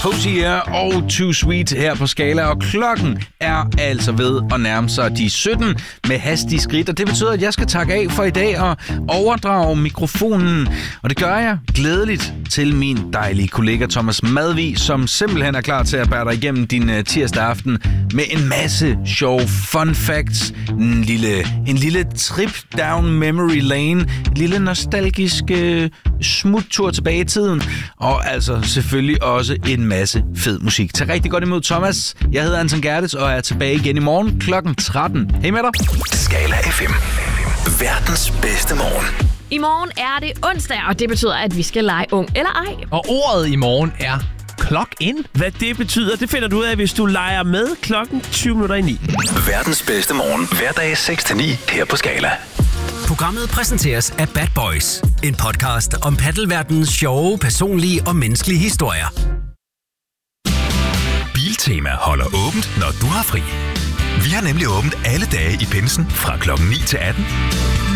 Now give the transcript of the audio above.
Hosier og Too Sweet her på Skala, og klokken er altså ved at nærme sig de 17 med hastige skridt, og det betyder, at jeg skal takke af for i dag og overdrage mikrofonen, og det gør jeg glædeligt til min dejlige kollega Thomas Madvig, som simpelthen er klar til at bære dig igennem din tirsdag aften med en masse sjove fun facts, en lille trip down memory lane, en lille nostalgisk smuttur tilbage i tiden, og altså selvfølgelig også en masse fed musik. Tag rigtig godt imod Thomas. Jeg hedder Anton Gerdes og er tilbage igen i morgen klokken 13. Hej med dig. Skala FM. Verdens bedste morgen. I morgen er det onsdag, og det betyder, at vi skal lege ung eller ej. Og ordet i morgen er clock in. Hvad det betyder, det finder du ud af, hvis du leger med klokken 20:09. Verdens bedste morgen. Hverdag 6-9 her på Skala. Programmet præsenteres af Bad Boys. En podcast om paddelverdenens sjove, personlige og menneskelige historier. Biltema holder åbent, når du har fri. Vi har nemlig åbent alle dage i pinsen fra klokken 9 til 18.